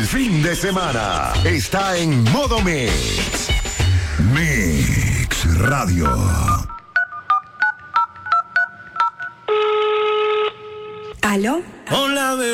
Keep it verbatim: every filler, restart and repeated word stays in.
fin de semana está en modo Mix. Mix Radio. ¿Aló? Hola, bebé.